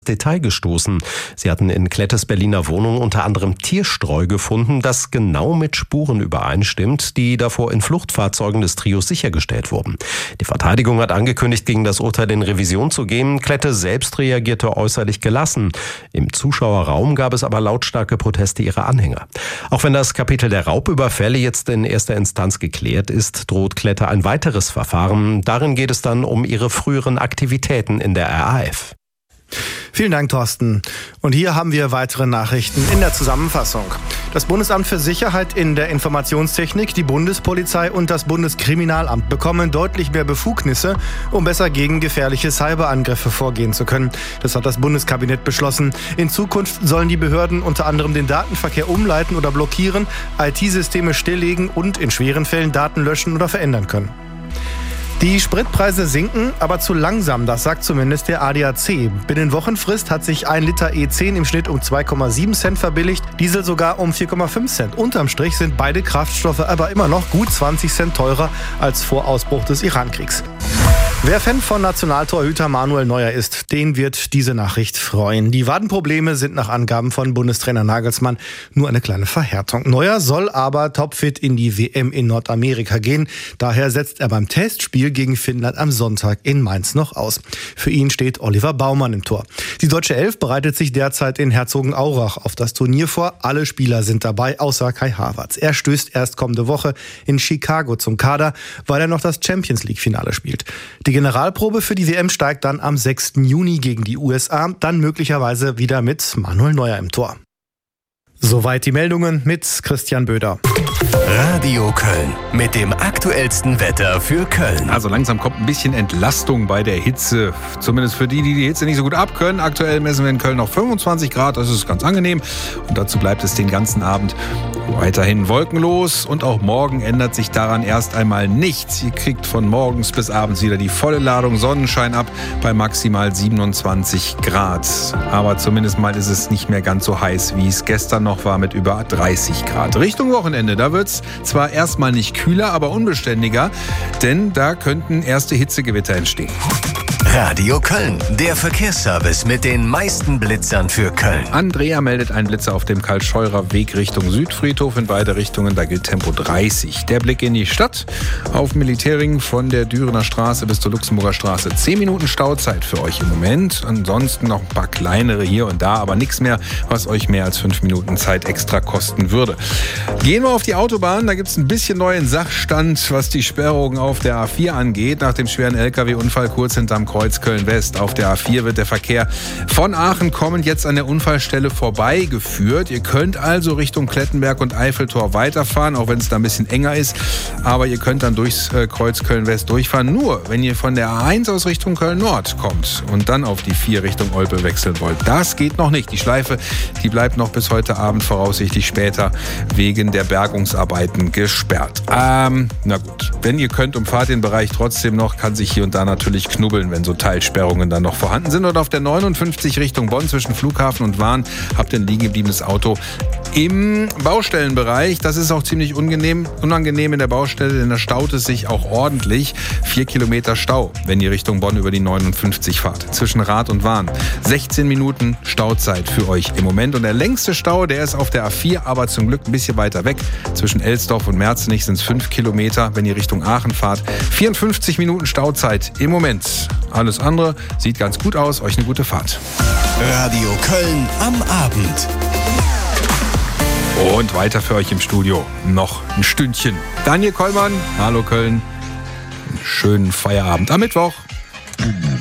Detail gestoßen. Sie hatten in Klettes Berliner Wohnung unter anderem Tierstreu gefunden, das genau mit Spuren übereinstimmt, die davor in Fluchtfahrzeugen des Trios sichergestellt wurden. Die Verteidigung hat angekündigt, gegen das Urteil in Revision zu gehen. Klette selbst reagierte äußerlich gelassen. Im Zuschauerraum gab es aber lautstarke Proteste ihrer Anhänger. Auch wenn das Kapitel der Raubüberfälle jetzt in erster Instanz geklärt ist, droht Klette ein weiteres Verfahren. Darin geht es dann um ihre früheren Aktivitäten in der RAF. Vielen Dank, Thorsten. Und hier haben wir weitere Nachrichten in der Zusammenfassung. Das Bundesamt für Sicherheit in der Informationstechnik, die Bundespolizei und das Bundeskriminalamt bekommen deutlich mehr Befugnisse, um besser gegen gefährliche Cyberangriffe vorgehen zu können. Das hat das Bundeskabinett beschlossen. In Zukunft sollen die Behörden unter anderem den Datenverkehr umleiten oder blockieren, IT-Systeme stilllegen und in schweren Fällen Daten löschen oder verändern können. Die Spritpreise sinken, aber zu langsam, das sagt zumindest der ADAC. Binnen Wochenfrist hat sich 1 Liter E10 im Schnitt um 2,7 Cent verbilligt, Diesel sogar um 4,5 Cent. Unterm Strich sind beide Kraftstoffe aber immer noch gut 20 Cent teurer als vor Ausbruch des Irankriegs. Wer Fan von Nationaltorhüter Manuel Neuer ist, den wird diese Nachricht freuen. Die Wadenprobleme sind nach Angaben von Bundestrainer Nagelsmann nur eine kleine Verhärtung. Neuer soll aber topfit in die WM in Nordamerika gehen. Daher setzt er beim Testspiel gegen Finnland am Sonntag in Mainz noch aus. Für ihn steht Oliver Baumann im Tor. Die deutsche Elf bereitet sich derzeit in Herzogenaurach auf das Turnier vor. Alle Spieler sind dabei, außer Kai Havertz. Er stößt erst kommende Woche in Chicago zum Kader, weil er noch das Champions-League-Finale spielt. Die Generalprobe für die WM steigt dann am 6. Juni gegen die USA, dann möglicherweise wieder mit Manuel Neuer im Tor. Soweit die Meldungen mit Christian Böder. Radio Köln mit dem aktuellsten Wetter für Köln. Also langsam kommt ein bisschen Entlastung bei der Hitze. Zumindest für die Hitze nicht so gut abkönnen. Aktuell messen wir in Köln noch 25 Grad. Das ist ganz angenehm. Und dazu bleibt es den ganzen Abend weiterhin wolkenlos. Und auch morgen ändert sich daran erst einmal nichts. Ihr kriegt von morgens bis abends wieder die volle Ladung Sonnenschein ab bei maximal 27 Grad. Aber zumindest mal ist es nicht mehr ganz so heiß, wie es gestern noch war mit über 30 Grad. Richtung Wochenende, da wird es zwar erstmal nicht kühler, aber unbeständiger, denn da könnten erste Hitzegewitter entstehen. Radio Köln, der Verkehrsservice mit den meisten Blitzern für Köln. Andrea meldet einen Blitzer auf dem Karl-Scheurer Weg Richtung Südfriedhof in beide Richtungen. Da gilt Tempo 30. Der Blick in die Stadt. Auf Militärring von der Dürener Straße bis zur Luxemburger Straße. 10 Minuten Stauzeit für euch im Moment. Ansonsten noch ein paar kleinere hier und da, aber nichts mehr, was euch mehr als 5 Minuten Zeit extra kosten würde. Gehen wir auf die Autobahn. Da gibt es ein bisschen neuen Sachstand, was die Sperrungen auf der A4 angeht. Nach dem schweren LKW-Unfall kurz hinterm Kreuz Köln-West. Auf der A4 wird der Verkehr von Aachen kommend jetzt an der Unfallstelle vorbeigeführt. Ihr könnt also Richtung Klettenberg und Eiffeltor weiterfahren, auch wenn es da ein bisschen enger ist. Aber ihr könnt dann durchs Kreuz Köln-West durchfahren. Nur, wenn ihr von der A1 aus Richtung Köln-Nord kommt und dann auf die 4 Richtung Olpe wechseln wollt. Das geht noch nicht. Die Schleife, die bleibt noch bis heute Abend voraussichtlich später wegen der Bergungsarbeiten gesperrt. Na gut, wenn ihr könnt, umfahrt den Bereich trotzdem noch, kann sich hier und da natürlich knubbeln, wenn so Teilsperrungen dann noch vorhanden sind. Und auf der 59 Richtung Bonn zwischen Flughafen und Wahn habt ihr ein liegen gebliebenes Auto im Baustellenbereich. Das ist auch ziemlich unangenehm in der Baustelle, denn da staut es sich auch ordentlich. 4 Kilometer Stau, wenn ihr Richtung Bonn über die 59 fahrt. Zwischen Rath und Wahn. 16 Minuten Stauzeit für euch im Moment. Und der längste Stau, der ist auf der A4, aber zum Glück ein bisschen weiter weg. Zwischen Elsdorf und Merzenich sind es 5 Kilometer, wenn ihr Richtung Aachen fahrt. 54 Minuten Stauzeit im Moment. Alles andere sieht ganz gut aus. Euch eine gute Fahrt. Radio Köln am Abend. Und weiter für euch im Studio. Noch ein Stündchen. Daniel Kollmann, hallo Köln. Schönen Feierabend am Mittwoch.